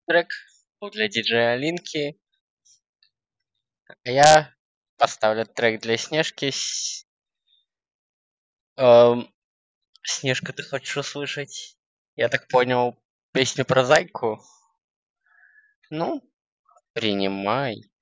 трек для диджея Алинки, а я поставлю трек для Снежки. Ам, Снежка, ты хочешь услышать, я так понял, песню про зайку? Ну, принимай.